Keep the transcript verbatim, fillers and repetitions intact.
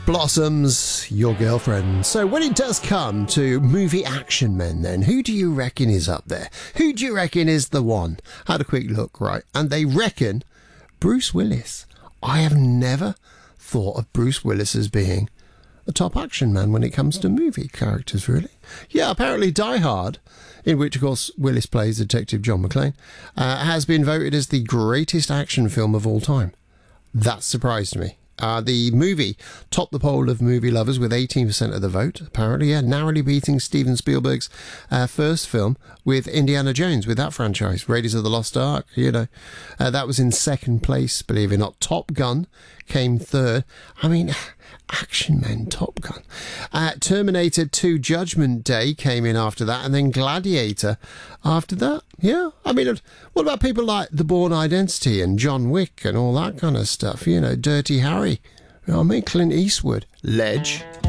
Blossoms, Your Girlfriend. So when it does come to movie action men then, who do you reckon is up there? Who do you reckon is the one? I had a quick look, right? And they reckon Bruce Willis. I have never thought of Bruce Willis as being a top action man when it comes to movie characters, really. Yeah, apparently Die Hard, in which, of course, Willis plays Detective John McClane, uh, has been voted as the greatest action film of all time. That surprised me. Uh, the movie topped the poll of movie lovers with eighteen percent of the vote, apparently, yeah, narrowly beating Steven Spielberg's uh, first film with Indiana Jones, with that franchise, Raiders of the Lost Ark, you know. Uh, that was in second place, believe it or not. Top Gun came third. I mean, action men, Top Gun. Uh, Terminator two Judgment Day came in after that, and then Gladiator after that. Yeah, I mean, what about people like The Bourne Identity and John Wick and all that kind of stuff? You know, Dirty Harry. You know what I mean? Clint Eastwood. Ledge.